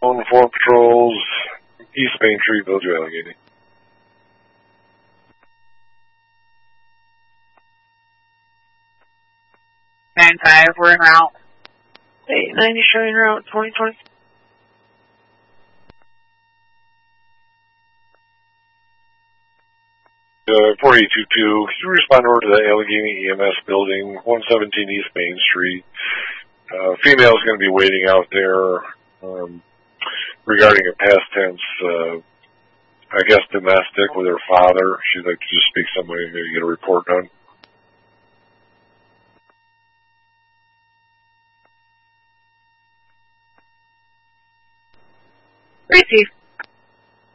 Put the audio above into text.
On 4 patrols, East Main Street, Village of Allegheny. 9-5, we're en route. 890 showing route 2020. 4822, can you respond over to the Allegheny EMS building, 117 East Main Street? Female is going to be waiting out there regarding a past tense, I guess domestic with her father. She'd like to just speak to somebody and maybe get a report done. Receive.